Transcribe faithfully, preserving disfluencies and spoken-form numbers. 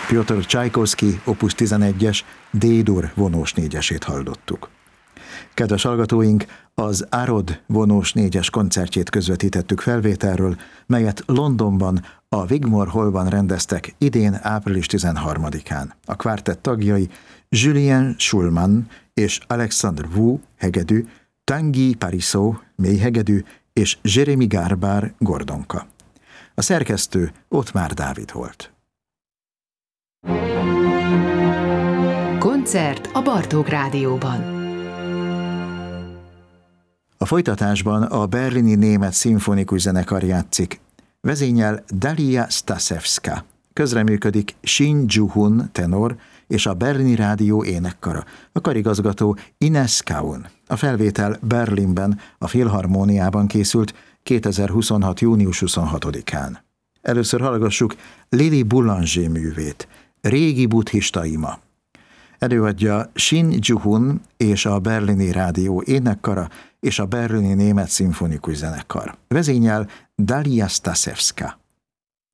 Piotr Csajkovszky opus tizenegyes D-dur vonós négyesét hallottuk. Kedves hallgatóink, az Arod vonós négyes koncertjét közvetítettük felvételről, melyet Londonban, a Wigmore Hallban rendeztek idén április tizenharmadikán. A kvártett tagjai Julien Schulman és Alexandre Wu hegedű, Tanguy Parisot mélyhegedű és Jérémy Garbár gordonka. A szerkesztő Ottmár Dávid volt. Koncert a Bartók Rádióban. A folytatásban a berlini német szimfonikus zenekar játszik. Vezényel Dalia Stasevska. Közreműködik Shin Ju-hun tenor és a Berlini Rádió énekkara. A karigazgató Ines Kaun. A felvétel Berlinben, a Filharmóniában készült kétezer-huszonhat. június huszonhatodikán. Először hallgassuk Lili Boulanger művét, Régi buddhista ima. Előadja Shin Ju-hun és a Berlini Rádió énekkara és a Berlini Német Szimfonikus Zenekar. Vezényel Dalia Stasevska.